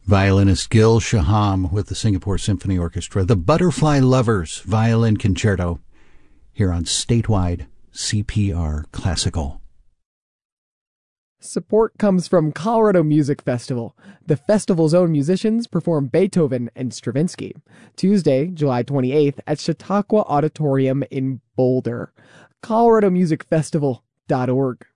Violinist Gil Shaham with the Singapore Symphony Orchestra, the Butterfly Lovers Violin Concerto, here on Statewide CPR Classical. Support comes from Colorado Music Festival. The festival's own musicians perform Beethoven and Stravinsky. Tuesday, July 28th at Chautauqua Auditorium in Boulder. coloradomusicfestival.org.